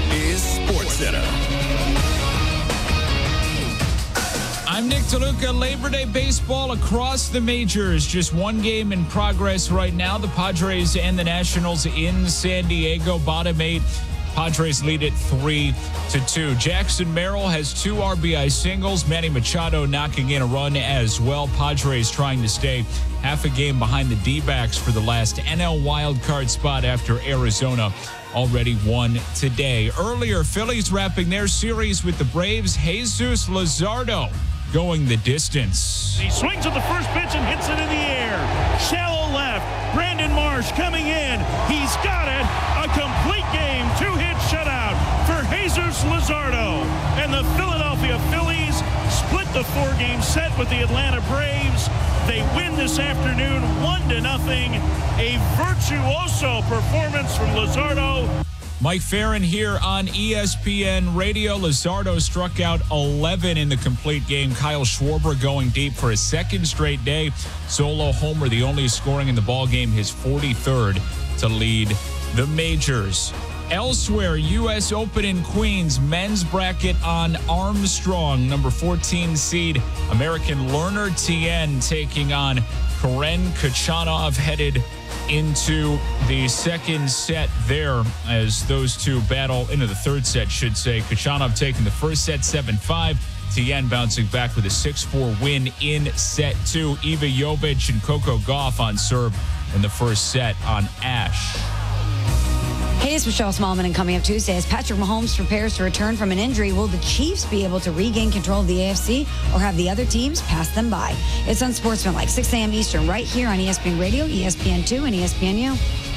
is SportsCenter. I'm Nick DeLuca. Labor Day baseball across the majors. Just one game in progress right now. The Padres and the Nationals in San Diego. Bottom 8. Padres lead it 3-2. Jackson Merrill has 2 RBI singles. Manny Machado knocking in a run as well. Padres trying to stay half a game behind the D-backs for the last NL wildcard spot after Arizona already won today. Earlier, Phillies wrapping their series with the Braves. Jesus Luzardo going the distance. He swings at the first pitch and hits it in the air. Shallow left. Brandon Marsh coming in. He's got it. A complete game. 2-hit shutout for Jesus Luzardo. And the Philadelphia Phillies split the 4-game set with the Atlanta Braves. They win this afternoon 1-0. A virtuoso performance from Luzardo. Mike Farron here on ESPN Radio. Luzardo struck out 11 in the complete game. Kyle Schwarber going deep for a second straight day. Solo homer, the only scoring in the ballgame, his 43rd to lead the majors. Elsewhere, U.S. Open in Queens, men's bracket on Armstrong. Number 14 seed, American Lerner Tien taking on Karen Khachanov, headed into the second set there as those two battle into the third set, should say. Khachanov taking the first set 7-5. Tien bouncing back with a 6-4 win in set 2. Iva Jovic and Coco Gauff on serve in the first set on Ash. Hey, it's Michelle Smallman, and coming up Tuesday, as Patrick Mahomes prepares to return from an injury, will the Chiefs be able to regain control of the AFC or have the other teams pass them by? It's Unsportsmanlike, 6 a.m. Eastern, right here on ESPN Radio, ESPN2, and ESPNU.